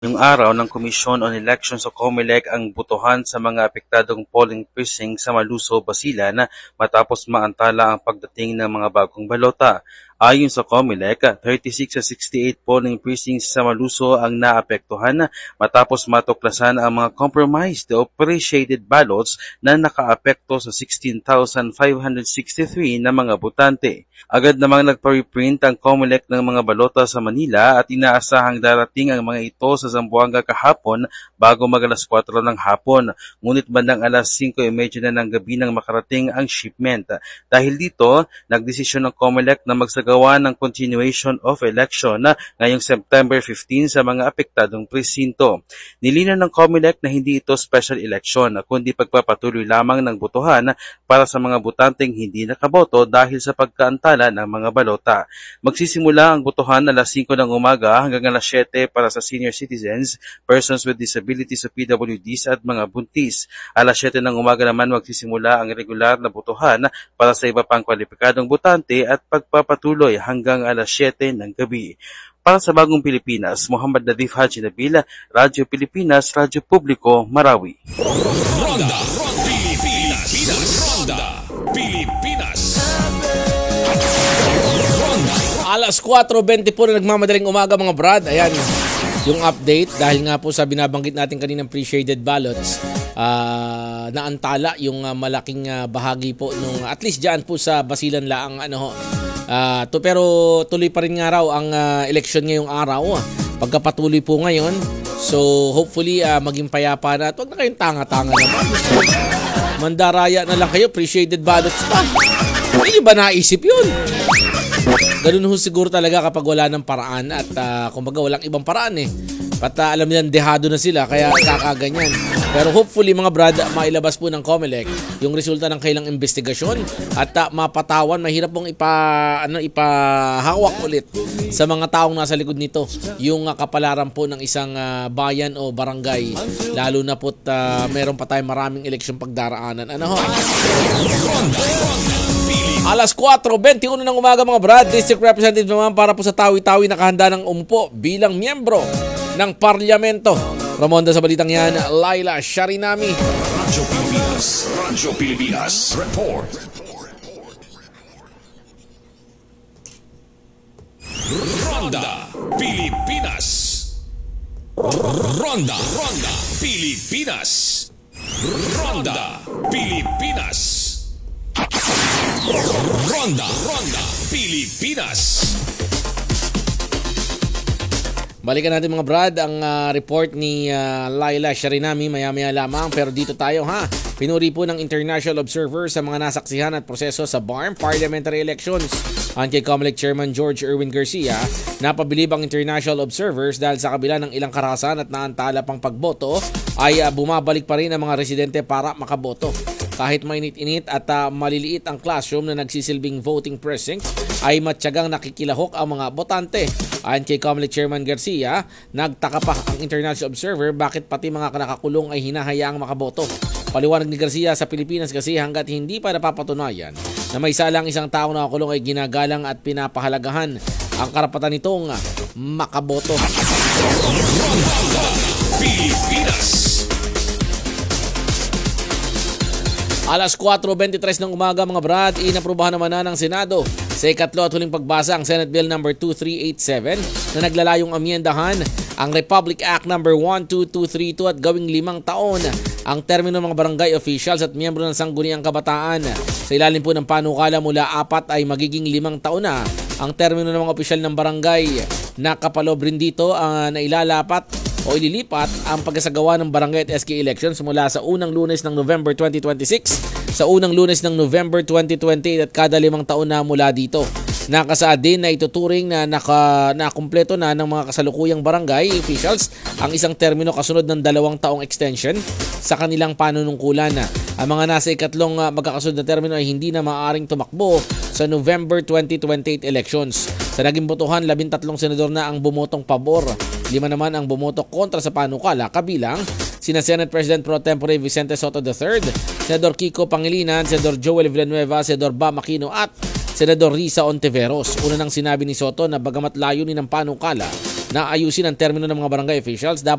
Ngayong araw ng Commission on Elections o COMELEC ang botohan sa mga apektadong polling precinct sa Maluso, Basilan matapos maantala ang pagdating ng mga bagong balota. Ayon sa COMELEC, 36 sa 68 polling precincts sa Maluso ang naapektuhan matapos matuklasan ang mga compromised o pre-shaded ballots na nakaapekto sa 16,563 na mga botante. Agad namang nagpa-reprint ang COMELEC ng mga balota sa Manila at inaasahang darating ang mga ito sa Zamboanga kahapon bago mag-alas 4 ng hapon. Ngunit bandang alas 5:30 na ng gabi nang makarating ang shipment. Dahil dito, nagdesisyon ng COMELEC na magsagawa ng continuation of election ngayong September 15 sa mga apektadong presinto. Nilinaw ng COMELEC na hindi ito special election kundi pagpapatuloy lamang ng botohan para sa mga botanteng hindi nakaboto dahil sa pagkaantala ng mga balota. Magsisimula ang botohan alas 5 ng umaga hanggang alas 7 para sa senior citizens, persons with disabilities o PWDs at mga buntis. Alas 7 ng umaga naman magsisimula ang regular na botohan para sa iba pang kwalipikadong botante at pagpapatuloy hanggang alas 7 ng gabi. Para sa Bagong Pilipinas, Muhammad Nadif Haji Nabil, Radyo Pilipinas, Radyo Publiko, Marawi. Ronda Pilipinas. Ronda Pilipinas. Alas 4:20 po na nagmamadaling umaga mga brad. Ayan, yung update dahil nga po sa binabanggit natin kaninang pre-shaded ballots, naantala yung malaking bahagi po nung at least diyan po sa Basilan laang pero tuloy pa rin nga raw ang election ngayong araw. Pagkapatuloy po ngayon. So hopefully maging payapa na at wag na kayong tanga-tanga naman. Mandaraya na lang kayo, pre-shaded ballots pa. Hindi ba naisip yun? Ganun ho siguro talaga kapag wala ng paraan at kumbaga walang ibang paraan eh. At alam nilang dehado na sila kaya kakaganyan. Pero hopefully mga brad, mailabas po ng COMELEC yung resulta ng kailang investigasyon at mapatawan. Mahirap pong ipahawak ulit sa mga taong nasa likod nito yung kapalaran po ng isang bayan o barangay. Lalo na po meron pa tayong maraming eleksyon pagdaraanan. Alas 4:21 ng umaga mga brad, District Representative naman para po sa Tawi-Tawi nakahanda ng umpo bilang miyembro ng Parlamento. Ramonda sa balitang yan, Laila Sharinami. Radyo Pilipinas. Radyo Pilipinas. Report. Ronda Pilipinas. Ronda Pilipinas. Ronda Pilipinas. Ronda Pilipinas. Balikan natin mga brad ang report ni Laila Sharinami maya-maya lamang. Pero dito tayo Pinuri po ng international observers sa mga nasaksihan at proseso sa BARM parliamentary elections. Ayon kay COMELEC Chairman George Erwin Garcia, napabilib ang international observers dahil sa kabila ng ilang karahasan at naantala pang pagboto ay bumabalik pa rin ang mga residente para makaboto. Kahit mainit-init at maliliit ang classroom na nagsisilbing voting precinct, ay matyagang nakikilahok ang mga botante. Ayon kay COMELEC Chairman Garcia, nagtaka pa ang international observer bakit pati mga nakakulong ay hinahayaang makaboto. Paliwanag ni Garcia sa Pilipinas kasi hanggat hindi pa napapatunayan na may salang isang taong nakakulong ay ginagalang at pinapahalagahan ang karapatan nitong makaboto. Pilipinas. Alas 4:23 ng umaga mga brad, inaprubahan naman na ng Senado sa ikatlo at huling pagbasa ang Senate Bill No. 2387 na naglalayong amyendahan ang Republic Act No. 12232 at gawing 5 taon ang termino ng mga barangay officials at miyembro ng Sangguniang Kabataan. Sa ilalim po ng panukala mula 4 ay magiging 5 taon na ang termino ng mga opisyal ng barangay. Nakapalob rin dito ang nailalapat o ililipat ang pagkasagawa ng barangay at SK elections mula sa unang Lunes ng November 2026 sa unang Lunes ng November 2028 at kada 5 taon na mula dito. Nakasaad din na ituturing na nakumpleto na ng mga kasalukuyang barangay officials ang isang termino kasunod ng 2 taong extension sa kanilang panunungkulan. Ang mga nasa ikatlong magkakasunod na termino ay hindi na maaaring tumakbo sa November 2028 elections. Sa naging botohan, 13 senador na ang bumotong pabor. 5 naman ang bumoto kontra sa panukala, kabilang sina Senate President Pro Tempore Vicente Soto III, Senador Kiko Pangilinan, Senador Joel Villanueva, Senador Bam Aquino at Senador Risa Ontiveros. Una nang sinabi ni Soto na bagamat layunin ng panukala na ayusin ang termino ng mga barangay officials. Dapat